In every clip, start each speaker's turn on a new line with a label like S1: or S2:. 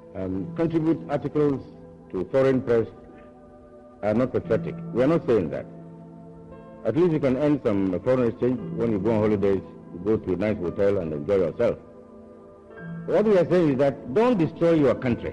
S1: contribute articles to foreign press are not patriotic. We are not saying that. At least you can earn some foreign exchange when you go on holidays, you go to a nice hotel and enjoy yourself. What we are saying is that don't destroy your country.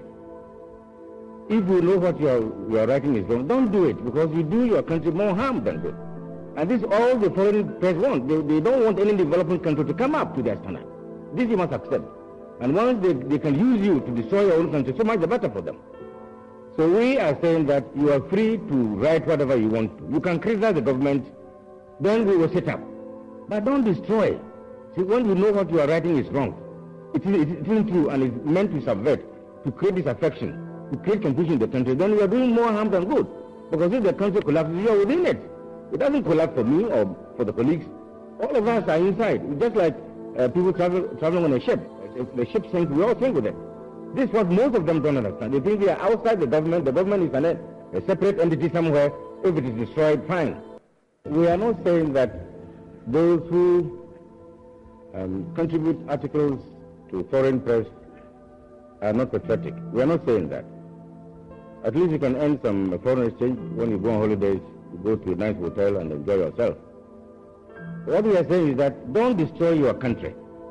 S1: If you know what you are writing is wrong, don't do it, because you do your country more harm than good. And this is all the foreign press want. They don't want any developing country to come up to their standard. This you must accept. And once they can use you to destroy your own country, so much the better for them. So we are saying that you are free to write whatever you want to. You can criticize the government, then we will sit up. But don't destroy. See, when you know what you are writing is wrong, it isn't true and it's meant to subvert, to create disaffection, to create confusion in the country, then you are doing more harm than good. Because if the country collapses, you are within it. It doesn't collapse for me or for the colleagues. All of us are inside. It's just like people traveling on a ship. If the ship sinks, we all sink with it. This is what most of them don't understand. They think they are outside the government. The government is a separate entity somewhere. If it is destroyed, fine. We are not saying that those who contribute articles to foreign press are not patriotic. We are not saying that. At least you can earn some foreign exchange when you go on holidays, you go to a nice hotel and enjoy yourself. What we are saying is that don't destroy your country.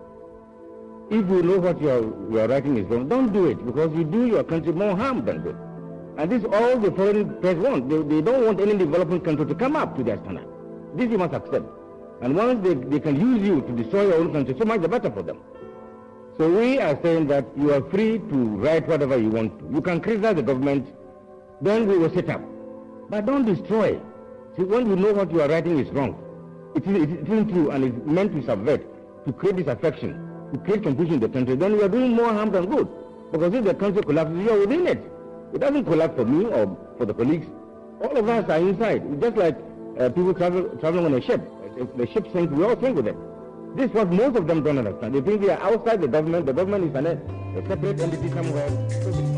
S1: If you know what you are writing is wrong, don't do it, because you do your country more harm than good. And this is all the foreign press want. They don't want any developing country to come up to their standard. This you must accept. And once they can use you to destroy your own country, so much the better for them. So we are saying that you are free to write whatever you want to. You can criticize the government, then we will sit up. But don't destroy. See, when you know what you are writing is wrong, it isn't true and it's meant to subvert, to create disaffection, to create confusion in the country, then you are doing more harm than good. Because if the country collapses, you are within it. It doesn't collapse for me or for the colleagues. All of us are inside. It's just like people traveling on a ship. If the ship sinks, we all sink with it. This is what most of them don't understand. They think they are outside the government. The government is a separate entity somewhere.